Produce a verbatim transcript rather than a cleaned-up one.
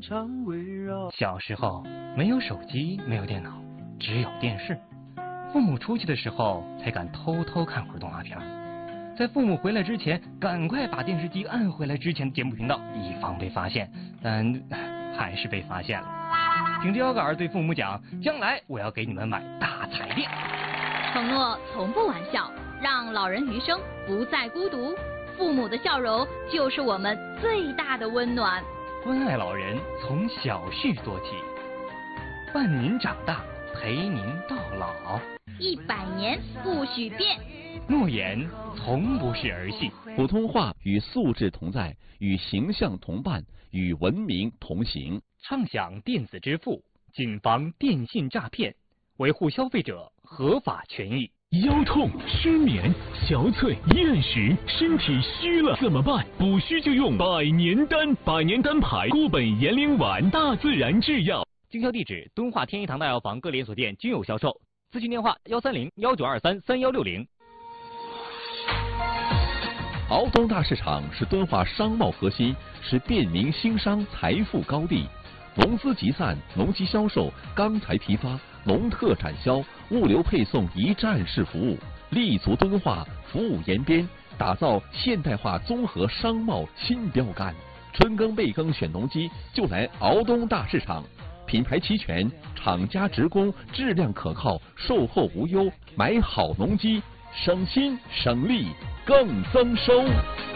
小时候没有手机，没有电脑，只有电视。父母出去的时候，才敢偷偷看会儿动画片。在父母回来之前，赶快把电视机按回来之前的节目频道，以防被发现。但还是被发现了。挺着腰杆对父母讲：“将来我要给你们买大彩电。” 承诺从不玩笑，让老人余生不再孤独。父母的笑容就是我们最大的温暖。 关爱老人，从小事做起，伴您长大，陪您到老。 一百年不许变， 诺言从不是儿戏。 普通话与素质同在，与形象同伴，与文明同行。 畅享电子支付，谨防电信诈骗，维护消费者合法权益。 腰痛、失眠、憔悴、厌食，身体虚了怎么办？补虚就用百年丹，百年丹牌固本延龄丸，大自然制药。 经销地址：敦化天一堂大药房各连锁店均有销售。咨询电话：幺三零幺九二三三幺六零。 敖东大市场是敦化商贸核心，是便民兴商财富高地。农资集散、农机销售、钢材批发、农特展销、物流配送一站式服务，立足敦化，服务延边，打造现代化综合商贸新标杆。春耕备耕选农机，就来敖东大市场。品牌齐全，厂家直供，质量可靠，售后无忧。买好农机，省心省力更增收。